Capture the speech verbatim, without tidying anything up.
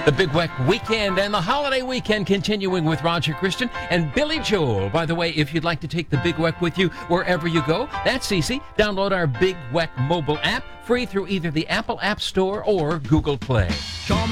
The Big Weck Weekend and the holiday weekend continuing with Roger Christian and Billy Joel. By the way, if you'd like to take the Big Weck with you wherever you go, that's easy. Download our Big Weck mobile app, free through either the Apple App Store or Google Play. Come